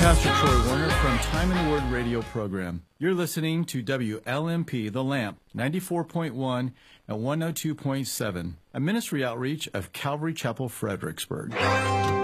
Pastor Troy Warner from Time and Word radio program. You're listening to WLMP The Lamp, 94.1 and 102.7, a ministry outreach of Calvary Chapel, Fredericksburg.